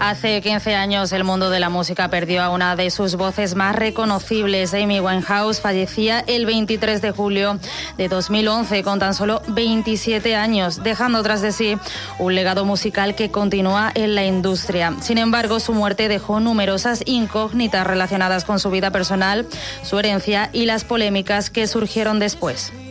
Hace 15 años el mundo de la música perdió a una de sus voces más reconocibles. Amy Winehouse fallecía el 23 de julio de 2011 con tan solo 27 años, dejando tras de sí un legado musical que continúa en la industria. Sin embargo, su muerte dejó numerosas incógnitas relacionadas con su vida personal, su herencia y las polémicas que surgieron después.